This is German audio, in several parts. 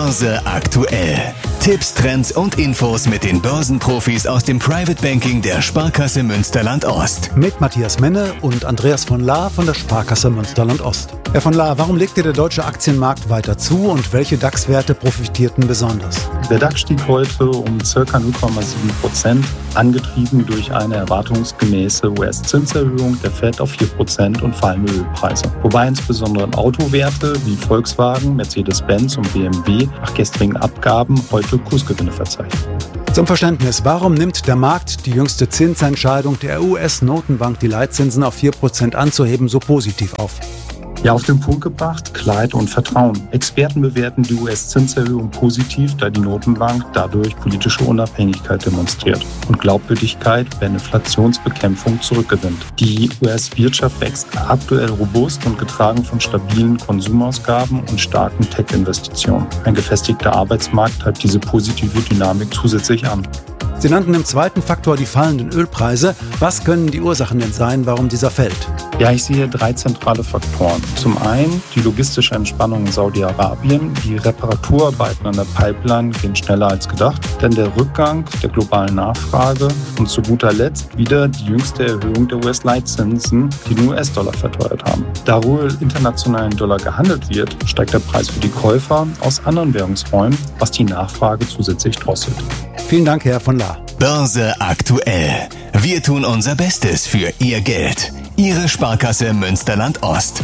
Börse aktuell. Tipps, Trends und Infos mit den Börsenprofis aus dem Private Banking der Sparkasse Münsterland-Ost. Mit Matthias Menne und Andreas von Laar von der Sparkasse Münsterland-Ost. Herr von Laar, warum legte der deutsche Aktienmarkt weiter zu und welche DAX-Werte profitierten besonders? Der DAX stieg heute um ca. 0,7%, angetrieben durch eine erwartungsgemäße US-Zinserhöhung der Fed auf 4% und fallende Ölpreise. Wobei insbesondere Autowerte wie Volkswagen, Mercedes-Benz und BMW nach gestrigen Abgaben heute Kursgewinne verzeichnen. Zum Verständnis, warum nimmt der Markt die jüngste Zinsentscheidung der US-Notenbank, die Leitzinsen auf 4% anzuheben, so positiv auf? Ja, auf den Punkt gebracht, Klarheit und Vertrauen. Experten bewerten die US-Zinserhöhung positiv, da die Notenbank dadurch politische Unabhängigkeit demonstriert und Glaubwürdigkeit bei Inflationsbekämpfung zurückgewinnt. Die US-Wirtschaft wächst aktuell robust und getragen von stabilen Konsumausgaben und starken Tech-Investitionen. Ein gefestigter Arbeitsmarkt treibt diese positive Dynamik zusätzlich an. Sie nannten im zweiten Faktor die fallenden Ölpreise. Was können die Ursachen denn sein, warum dieser fällt? Ja, ich sehe 3 zentrale Faktoren. Zum einen die logistische Entspannung in Saudi-Arabien. Die Reparaturarbeiten an der Pipeline gehen schneller als gedacht. Dann der Rückgang der globalen Nachfrage und zu guter Letzt wieder die jüngste Erhöhung der US-Leitzinsen, die den US-Dollar verteuert haben. Da wohl international in Dollar gehandelt wird, steigt der Preis für die Käufer aus anderen Währungsräumen, was die Nachfrage zusätzlich drosselt. Vielen Dank, Herr von Laar. Börse aktuell. Wir tun unser Bestes für Ihr Geld. Ihre Sparkasse Münsterland-Ost.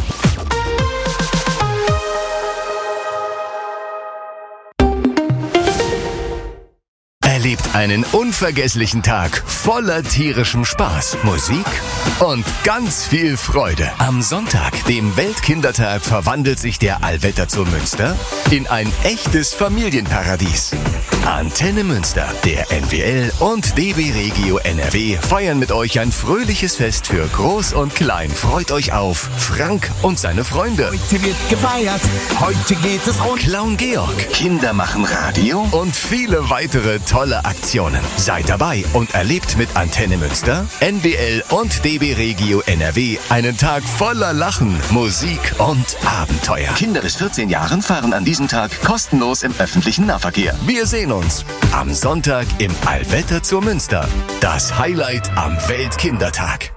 Erlebt einen unvergesslichen Tag voller tierischem Spaß, Musik und ganz viel Freude. Am Sonntag, dem Weltkindertag, verwandelt sich der Allwetter zur Münster in ein echtes Familienparadies. Antenne Münster, der NWL und DB Regio NRW feiern mit euch ein fröhliches Fest für Groß und Klein. Freut euch auf Frank und seine Freunde. Heute wird gefeiert, heute geht es rund. Clown Georg, Kinder machen Radio und viele weitere tolle Aktionen. Seid dabei und erlebt mit Antenne Münster, NWL und DB Regio NRW einen Tag voller Lachen, Musik und Abenteuer. Kinder bis 14 Jahren fahren an diesem Tag kostenlos im öffentlichen Nahverkehr. Wir sehen uns am Sonntag im Allwetter zur Münster. Das Highlight am Weltkindertag.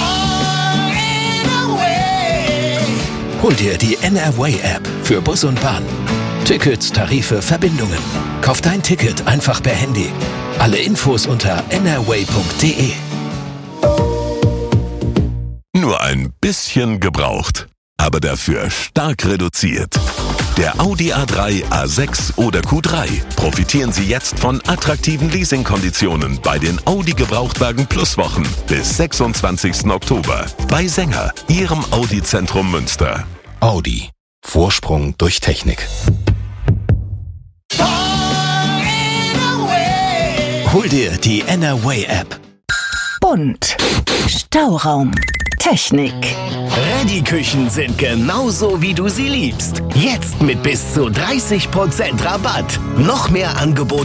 Hol dir die NRWay-App für Bus und Bahn. Tickets, Tarife, Verbindungen. Kauf dein Ticket einfach per Handy. Alle Infos unter nrway.de. Nur ein bisschen gebraucht, aber dafür stark reduziert. Der Audi A3, A6 oder Q3. Profitieren Sie jetzt von attraktiven Leasingkonditionen bei den Audi Gebrauchtwagen Plus Wochen bis 26. Oktober. Bei Sänger, Ihrem Audi-Zentrum Münster. Audi. Vorsprung durch Technik. Hol dir die NRWay-App. Bunt. Stauraum. Technik. Ready-Küchen sind genauso, wie du sie liebst. Jetzt mit bis zu 30% Rabatt. Noch mehr Angebote